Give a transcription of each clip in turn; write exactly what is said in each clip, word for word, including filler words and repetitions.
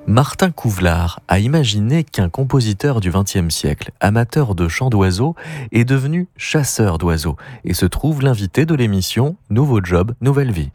Martin Couvlar a imaginé qu'un compositeur du vingtième siècle, amateur de chants d'oiseaux, est devenu chasseur d'oiseaux et se trouve l'invité de l'émission Nouveau Job, Nouvelle Vie.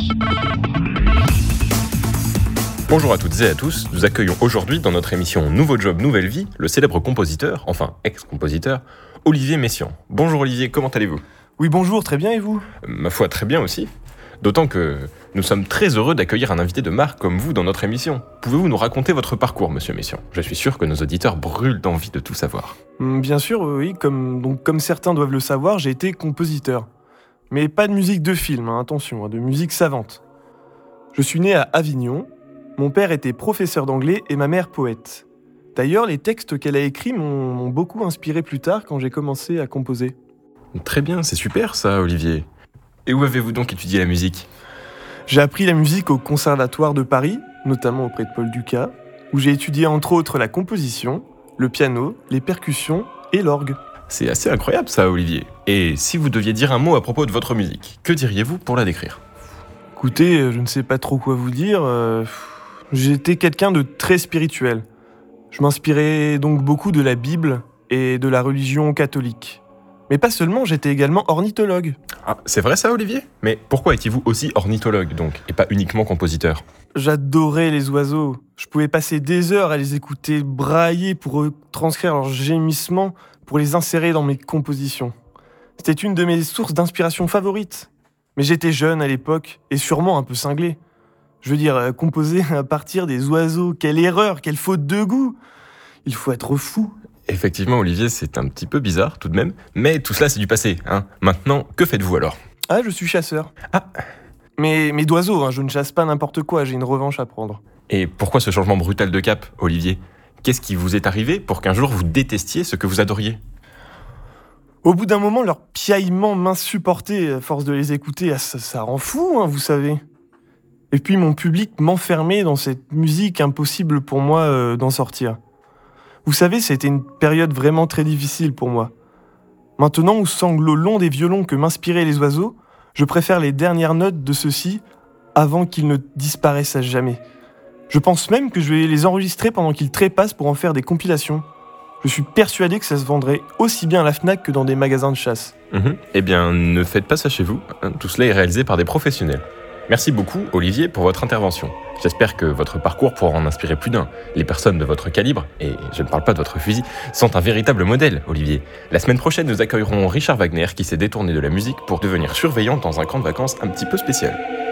Bonjour à toutes et à tous, nous accueillons aujourd'hui dans notre émission Nouveau Job, Nouvelle Vie, le célèbre compositeur, enfin ex-compositeur, Olivier Messiaen. Bonjour Olivier, comment allez-vous ? Oui bonjour, très bien et vous ? Ma foi, très bien aussi. D'autant que nous sommes très heureux d'accueillir un invité de marque comme vous dans notre émission. Pouvez-vous nous raconter votre parcours, monsieur Messiaen ? Je suis sûr que nos auditeurs brûlent d'envie de tout savoir. Bien sûr, oui, comme, donc, comme certains doivent le savoir, j'ai été compositeur. Mais pas de musique de film, hein, attention, hein, de musique savante. Je suis né à Avignon, mon père était professeur d'anglais et ma mère poète. D'ailleurs, les textes qu'elle a écrits m'ont, m'ont beaucoup inspiré plus tard quand j'ai commencé à composer. Très bien, c'est super ça, Olivier. Et où avez-vous donc étudié la musique ? J'ai appris la musique au Conservatoire de Paris, notamment auprès de Paul Dukas, où j'ai étudié entre autres la composition, le piano, les percussions et l'orgue. C'est assez incroyable ça, Olivier. Et si vous deviez dire un mot à propos de votre musique, que diriez-vous pour la décrire ? Écoutez, je ne sais pas trop quoi vous dire. Euh, j'étais quelqu'un de très spirituel. Je m'inspirais donc beaucoup de la Bible et de la religion catholique. Mais pas seulement, j'étais également ornithologue. Ah, c'est vrai ça, Olivier ? Mais pourquoi étiez-vous aussi ornithologue, donc, et pas uniquement compositeur ? J'adorais les oiseaux. Je pouvais passer des heures à les écouter brailler pour transcrire leurs gémissements, pour les insérer dans mes compositions. C'était une de mes sources d'inspiration favorites. Mais j'étais jeune à l'époque, et sûrement un peu cinglé. Je veux dire, euh, composer à partir des oiseaux, quelle erreur, quelle faute de goût ! Il faut être fou. Effectivement, Olivier, c'est un petit peu bizarre tout de même, mais tout cela c'est du passé, hein. Maintenant, que faites-vous alors ? Ah, je suis chasseur. Ah. Mais, mais d'oiseaux, hein, je ne chasse pas n'importe quoi, j'ai une revanche à prendre. Et pourquoi ce changement brutal de cap, Olivier ? Qu'est-ce qui vous est arrivé pour qu'un jour vous détestiez ce que vous adoriez ? Au bout d'un moment, leurs piaillements m'insupportaient, à force de les écouter, ça, ça rend fou, hein, vous savez. Et puis mon public m'enfermait dans cette musique, impossible pour moi euh, d'en sortir. Vous savez, c'était une période vraiment très difficile pour moi. Maintenant, aux sanglots longs des violons que m'inspiraient les oiseaux, je préfère les dernières notes de ceux-ci avant qu'ils ne disparaissent à jamais. Je pense même que je vais les enregistrer pendant qu'ils trépassent pour en faire des compilations. Je suis persuadé que ça se vendrait aussi bien à la Fnac que dans des magasins de chasse. Mmh. Eh bien, ne faites pas ça chez vous, hein. Tout cela est réalisé par des professionnels. Merci beaucoup, Olivier, pour votre intervention. J'espère que votre parcours pourra en inspirer plus d'un. Les personnes de votre calibre, et je ne parle pas de votre fusil, sont un véritable modèle, Olivier. La semaine prochaine, nous accueillerons Richard Wagner qui s'est détourné de la musique pour devenir surveillant dans un camp de vacances un petit peu spécial.